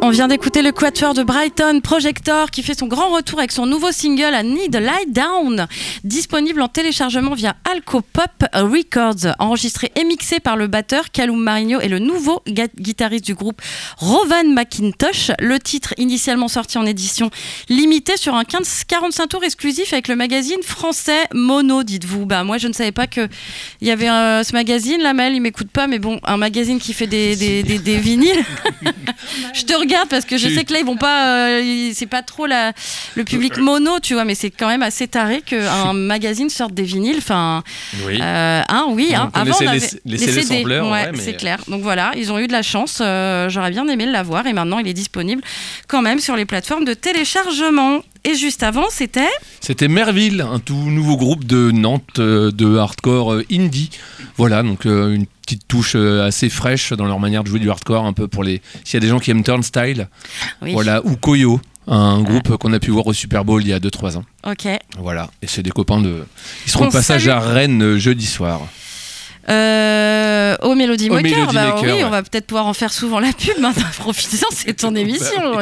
On vient d'écouter le quatuor de Brighton, Projector, qui fait son grand retour avec son nouveau single I Need a Lie Down, disponible en téléchargement via Alcopop Records, enregistré et mixé par le batteur Callum Marigno et le nouveau guitariste du groupe Rowan McIntosh. Le titre, initialement sorti en édition limitée sur un 45 tours exclusif avec le magazine français Mono, dites-vous. Bah, moi, je ne savais pas qu'il y avait ce magazine. La Maëlle, il ne m'écoute pas, mais bon, un magazine qui fait des vinyles. Je te regarde parce que je sais que là ils vont pas c'est pas trop le public mono, tu vois, mais c'est quand même assez taré qu'un magazine sorte des vinyles, enfin oui. Avant on avait les CD, ouais, mais... c'est clair. Donc voilà, ils ont eu de la chance, j'aurais bien aimé l'avoir et maintenant il est disponible quand même sur les plateformes de téléchargement. Et juste avant, c'était Merville, un tout nouveau groupe de Nantes de hardcore indie. Voilà, donc une petite touche assez fraîche dans leur manière de jouer du hardcore, un peu pour s'il y a des gens qui aiment Turnstile, oui. Voilà, ou Koyo, un groupe qu'on a pu voir au Super Bowl il y a 2-3 ans. Ok. Voilà, et c'est des copains ils seront de passage à Rennes jeudi soir. Au Melody Maker, Maker, oui, ouais. on va peut-être pouvoir en faire souvent la pub maintenant. Profitez-en, c'est ton émission.